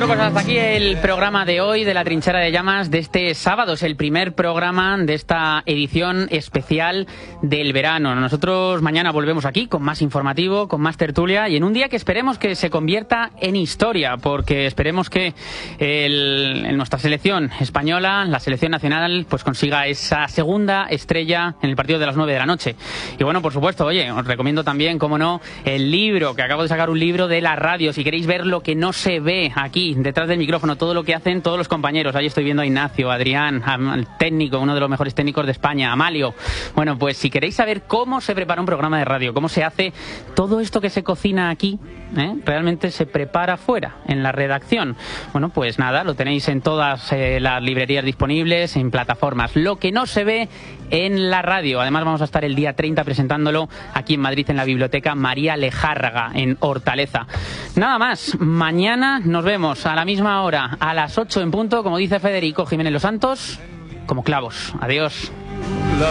Bueno, pues hasta aquí el programa de hoy de La Trinchera de Llamas de este sábado. Es el primer programa de esta edición especial del verano. Nosotros mañana volvemos aquí con más informativo, con más tertulia y en un día que esperemos que se convierta en historia, porque esperemos que nuestra selección española, la selección nacional, pues consiga esa segunda estrella en el partido de las 9 de la noche. Y bueno, por supuesto, oye, os recomiendo también, como no, el libro, que acabo de sacar un libro de la radio. Si queréis ver lo que no se ve aquí, detrás del micrófono, todo lo que hacen todos los compañeros. Ahí estoy viendo a Ignacio, a Adrián, al técnico, uno de los mejores técnicos de España, Amalio. Bueno, pues si queréis saber cómo se prepara un programa de radio, cómo se hace todo esto que se cocina aquí, realmente se prepara fuera, en la redacción. Bueno, pues nada, lo tenéis en todas las librerías disponibles, en plataformas. Lo que no se ve en la radio. Además vamos a estar el día 30 presentándolo aquí en Madrid, en la Biblioteca María Lejárraga, en Hortaleza. Nada más, mañana nos vemos a la misma hora, a las 8 en punto, como dice Federico Jiménez Los Santos, como clavos. Adiós.